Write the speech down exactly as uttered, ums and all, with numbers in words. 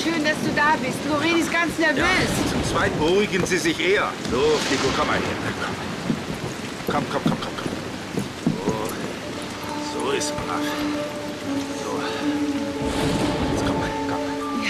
schön, dass du da bist. Lorraine ist ganz nervös. Ja, zum Zweiten beruhigen Sie sich eher. Los, Nico, komm mal her. Komm, komm, komm, komm, komm. So, so ist brav.